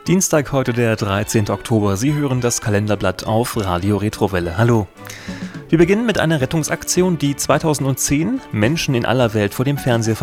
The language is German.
Dienstag, heute der 13. Oktober. Sie hören das Kalenderblatt auf Radio Retrowelle. Hallo. Wir beginnen mit einer Rettungsaktion, die 2010 Menschen in aller Welt vor dem Fernseher